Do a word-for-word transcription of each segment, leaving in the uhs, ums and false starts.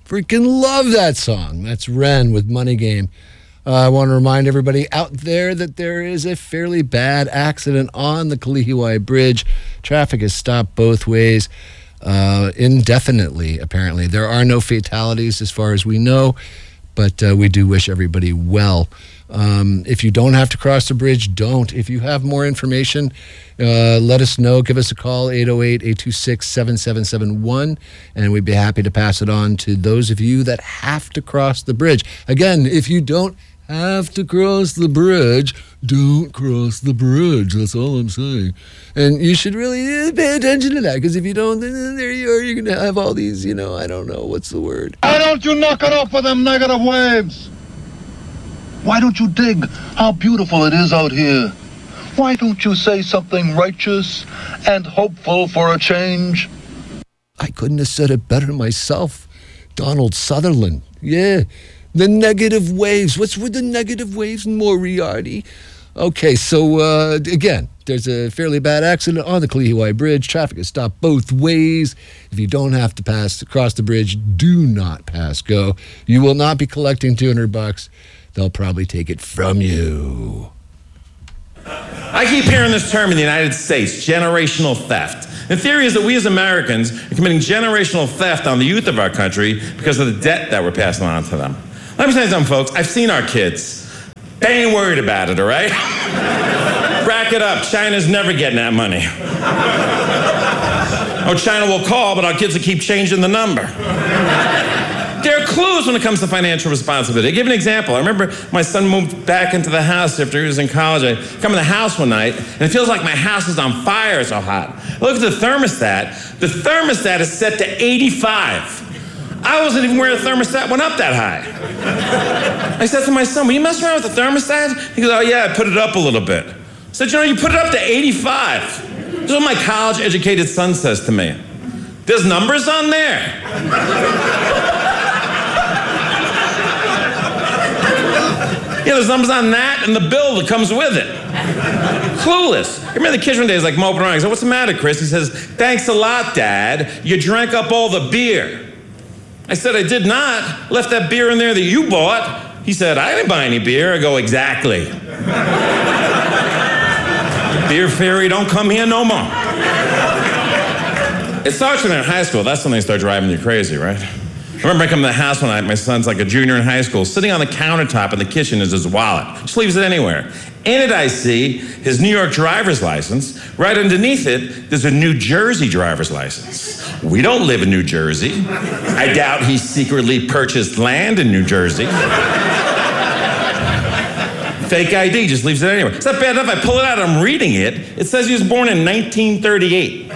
Freaking love that song. That's Ren with Money Game. Uh, I want to remind everybody out there that there is a fairly bad accident on the Kalihiwai Bridge. Traffic is stopped both ways uh, indefinitely, apparently. There are no fatalities as far as we know, but uh, we do wish everybody well. Um, if you don't have to cross the bridge, don't. If you have more information, uh, let us know. Give us a call, eight oh eight, eight two six, seven seven seven one, and we'd be happy to pass it on to those of you that have to cross the bridge. Again, if you don't have to cross the bridge, don't cross the bridge. That's all I'm saying. And you should really pay attention to that, because if you don't, then there you are. You're going to have all these, you know, I don't know, what's the word? Why don't you knock it off with them negative waves? Why don't you dig how beautiful it is out here? Why don't you say something righteous and hopeful for a change? I couldn't have said it better myself. Donald Sutherland. Yeah. The negative waves. What's with the negative waves, Moriarty? Okay, so uh, again, there's a fairly bad accident on the Kalihiwai Bridge. Traffic is stopped both ways. If you don't have to pass across the bridge, do not pass go. You will not be collecting two hundred bucks. They'll probably take it from you. I keep hearing this term in the United States, generational theft. The theory is that we as Americans are committing generational theft on the youth of our country because of the debt that we're passing on to them. Let me tell you something, folks. I've seen our kids. They ain't worried about it, all right? Rack it up. China's never getting that money. Oh, China will call, but our kids will keep changing the number. There are clues when it comes to financial responsibility. I'll give you an example. I remember my son moved back into the house after he was in college. I come in the house one night, and it feels like my house is on fire, so hot. I look at the thermostat. The thermostat is set to eighty-five. I wasn't even aware the thermostat went up that high. I said to my son, "Will you mess around with the thermostat?" He goes, "Oh yeah, I put it up a little bit." I said, "You know, you put it up to eighty-five. This is what my college-educated son says to me. "There's numbers on there." Yeah, there's numbers on that and the bill that comes with it. Clueless. I remember the kids one day was like moping around. I said, "What's the matter, Chris?" He says, "Thanks a lot, Dad. You drank up all the beer." I said, "I did not. Left that beer in there that you bought." He said, "I didn't buy any beer." I go, "Exactly. Beer fairy don't come here no more." It starts when they're in high school. That's when they start driving you crazy, right? I remember I come to the house one night, my son's like a junior in high school, sitting on the countertop in the kitchen is his wallet. Just leaves it anywhere. In it I see his New York driver's license. Right underneath it, there's a New Jersey driver's license. We don't live in New Jersey. I doubt he secretly purchased land in New Jersey. Fake I D, just leaves it anywhere. It's not bad enough, I pull it out, I'm reading it. It says he was born in nineteen thirty-eight.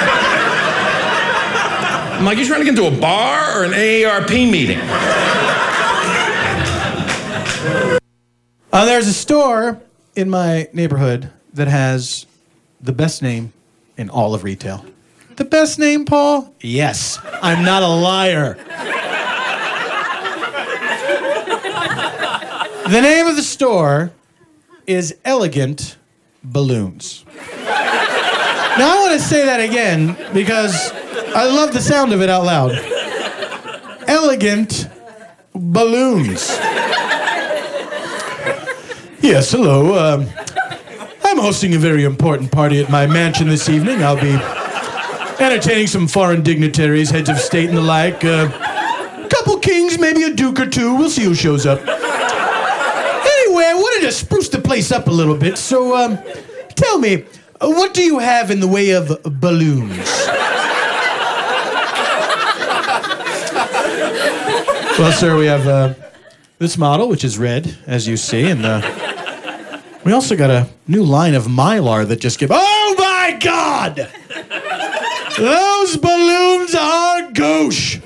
I'm like, "You trying to get into a bar or an A A R P meeting?" Uh, there's a store in my neighborhood that has the best name in all of retail. The best name, Paul? Yes. I'm not a liar. The name of the store is Elegant Balloons. Now I want to say that again because I love the sound of it out loud. Elegant Balloons. Yes, hello. Um, I'm hosting a very important party at my mansion this evening. I'll be entertaining some foreign dignitaries, heads of state and the like. A uh, couple kings, maybe a duke or two. We'll see who shows up. Anyway, I wanted to spruce the place up a little bit, so um, tell me, uh, what do you have in the way of balloons? Well, sir, we have uh, this model, which is red, as you see, and uh, we also got a new line of Mylar that just came. Oh my God! Those balloons are gauche.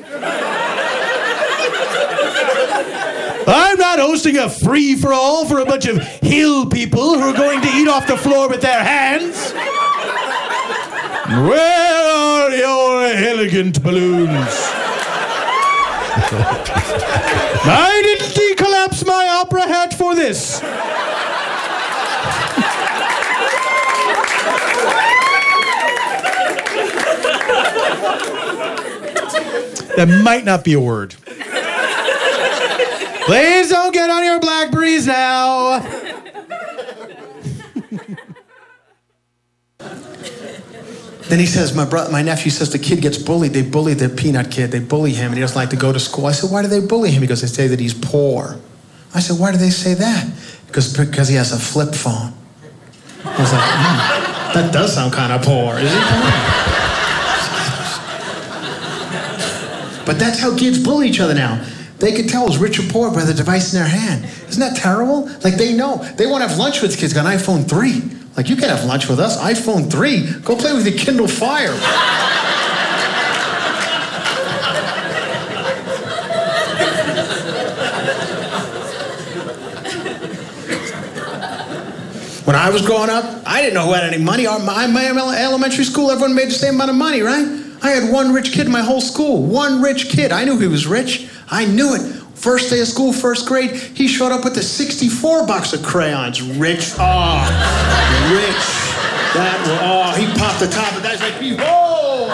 I'm not hosting a free-for-all for a bunch of hill people who are going to eat off the floor with their hands. Where are your elegant balloons? I didn't decollapse my opera hat for this. That might not be a word. Please don't get on your Blackberries now. Then he says, my bro- my nephew says the kid gets bullied. They bully the peanut kid. They bully him, and he doesn't like to go to school. I said, why do they bully him? He goes, they say that he's poor. I said, why do they say that? Because because he has a flip phone. I was like, hmm, that does sound kind of poor. Is it poor? But that's how kids bully each other now. They can tell who's rich or poor by the device in their hand. Isn't that terrible? Like, they know. They want to have lunch with kids. Got an iPhone three. Like, you can have lunch with us. iPhone three. Go play with your Kindle Fire. When I was growing up, I didn't know who had any money. My, my elementary school, everyone made the same amount of money, right? I had one rich kid in my whole school. One rich kid. I knew he was rich. I knew it. First day of school, first grade, he showed up with a sixty-four box of crayons. Rich. Oh, rich. That was, oh, he popped the top of that. He's like, behold!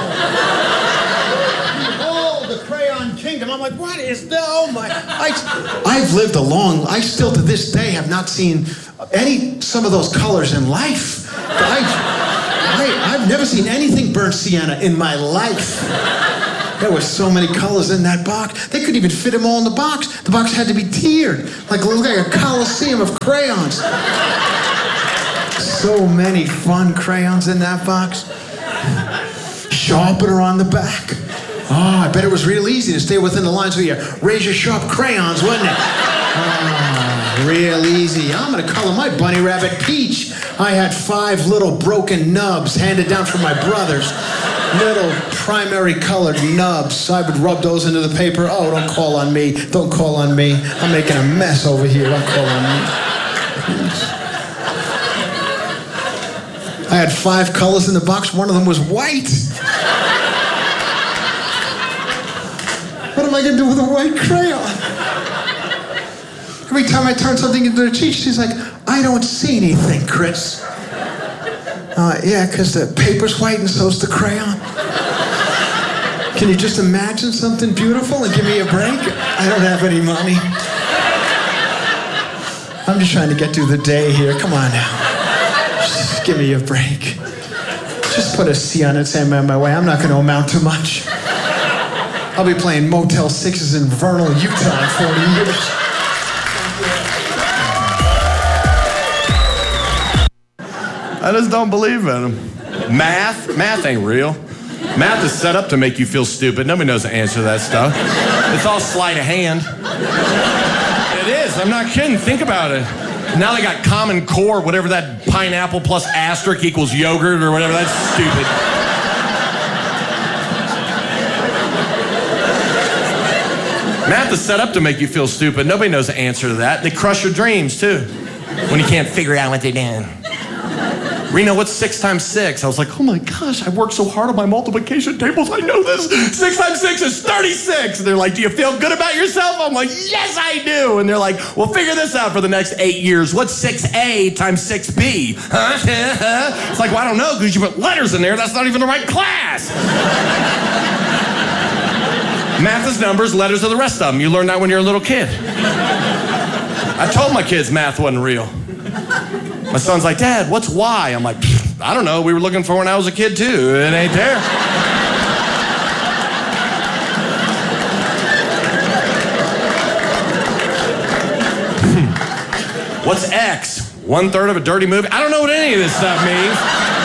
Behold the crayon kingdom. I'm like, what is that? Oh my. I, I've lived a long, I still to this day have not seen any, some of those colors in life. I, I, I've never seen anything burnt sienna in my life. There were so many colors in that box. They couldn't even fit them all in the box. The box had to be tiered, like, look like a coliseum of crayons. So many fun crayons in that box. Sharpener on the back. Oh, I bet it was real easy to stay within the lines with your razor sharp crayons, wasn't it? Oh, real easy. I'm gonna color my bunny rabbit peach. I had five little broken nubs handed down from my brothers. Little primary colored nubs. I would rub those into the paper. Oh, don't call on me. Don't call on me. I'm making a mess over here. Don't call on me. I had five colors in the box. One of them was white. What am I going to do with a white crayon? Every time I turn something into the cheek, she's like, I don't see anything, Chris. Uh, yeah, because the paper's white and so's the crayon. Can you just imagine something beautiful and give me a break? I don't have any money. I'm just trying to get through the day here. Come on now. Just give me a break. Just put a C on it, send me on my way. I'm not going to amount to much. I'll be playing Motel Sixes in Vernal, Utah in forty years. I just don't believe in them. Math? Math ain't real. Math is set up to make you feel stupid. Nobody knows the answer to that stuff. It's all sleight of hand. It is. I'm not kidding. Think about it. Now they got Common Core, whatever that pineapple plus asterisk equals yogurt or whatever. That's stupid. Math is set up to make you feel stupid. Nobody knows the answer to that. They crush your dreams, too, when you can't figure out what they're doing. Reno, what's six times six? I was like, oh my gosh, I worked so hard on my multiplication tables. I know this. Six times six is thirty-six. And they're like, do you feel good about yourself? I'm like, yes, I do. And they're like, well, figure this out for the next eight years. What's six A times six B? Huh? It's like, well, I don't know, because you put letters in there. That's not even the right class. Math is numbers, letters are the rest of them. You learn that when you're a little kid. I told my kids math wasn't real. My son's like, Dad, what's Y? I'm like, I don't know. We were looking for when I was a kid, too. It ain't there. What's X? One third of a dirty movie? I don't know what any of this stuff means.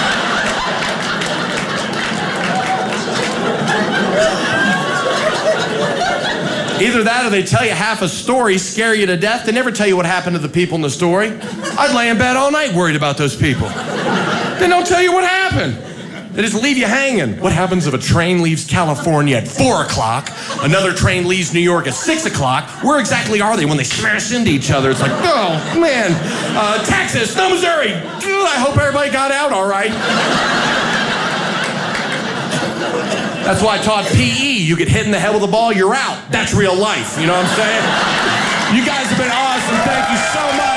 Either that or they tell you half a story, scare you to death. They never tell you what happened to the people in the story. I'd lay in bed all night worried about those people. They don't tell you what happened. They just leave you hanging. What happens if a train leaves California at four o'clock, another train leaves New York at six o'clock? Where exactly are they when they smash into each other? It's like, oh, man. Uh, Texas, no, Missouri. I hope everybody got out all right. That's why I taught P E. You get hit in the head with a ball, you're out. That's real life. You know what I'm saying? You guys have been awesome. Thank you so much.